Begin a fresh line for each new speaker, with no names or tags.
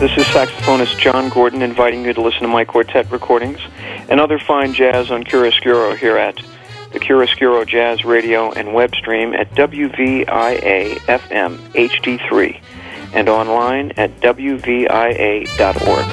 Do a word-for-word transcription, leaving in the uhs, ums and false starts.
This is saxophonist John Gordon inviting you to listen to my quartet recordings and other fine jazz on Chiaroscuro here at the Chiaroscuro Jazz Radio and web stream at W V I A F M H D three and online at W V I A dot org.